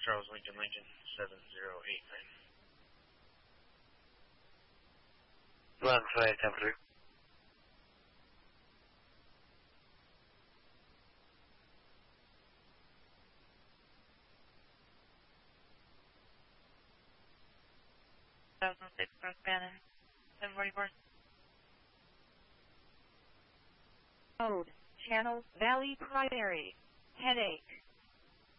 Charles Lincoln, Lincoln, 7089. 11 flight, temperature. North Bannon, 744. Code, Channel Valley Primary, headache.